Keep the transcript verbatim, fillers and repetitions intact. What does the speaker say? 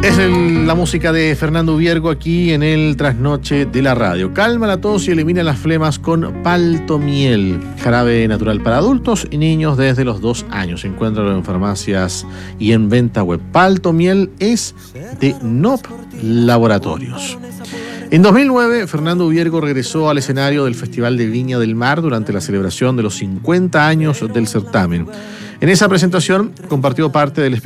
Es el- la música de Fernando Viergo aquí en el Trasnoche de la Radio. Calma la tos y elimina las flemas con Paltomiel, jarabe natural para adultos y niños desde los dos años. Encuéntralo en farmacias y en venta web. Paltomiel es de N O P Laboratorios. En dos mil nueve, Fernando Viergo regresó al escenario del Festival de Viña del Mar durante la celebración de los cincuenta años del certamen. En esa presentación compartió parte del